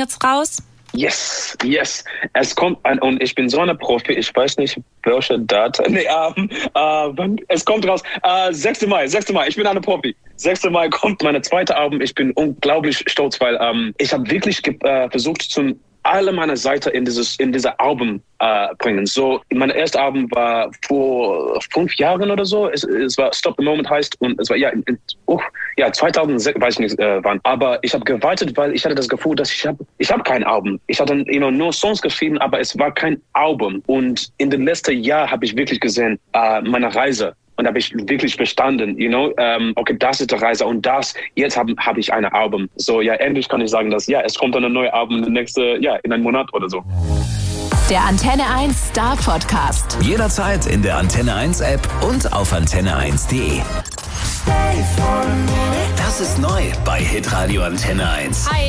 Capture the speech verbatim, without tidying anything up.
jetzt raus? Yes, yes. Es kommt an und ich bin so eine Profi. Ich weiß nicht, welche Datum. Nee, ähm, äh, es kommt raus. Äh, sechster Mai, sechster Mai. Ich bin eine Profi. sechster Mai kommt meine zweite Album. Ich bin unglaublich stolz, weil ähm, ich habe wirklich ge- äh, versucht, zum alle meine Seiten in dieses in dieser Album äh, bringen. So, mein erstes Album war vor fünf Jahren oder so. Es, es war Stop the Moment heißt und es war ja in, in, oh, ja zweitausendsechs, weiß ich nicht äh, wann. Aber ich habe gewartet, weil ich hatte das Gefühl, dass ich habe ich habe kein Album. Ich hatte you know, nur Songs geschrieben, aber es war kein Album. Und in den letzten Jahren habe ich wirklich gesehen äh, meine Reise. Und habe ich wirklich verstanden, you know, ähm, okay, das ist die Reise und das, jetzt habe hab ich ein Album. So, ja, endlich kann ich sagen, dass, ja, es kommt dann ein neues Album in der nächste, ja, in einem Monat oder so. Der Antenne eins Star Podcast. Jederzeit in der Antenne eins App und auf antenne eins punkt de. Das ist neu bei Hitradio Antenne eins. Hi.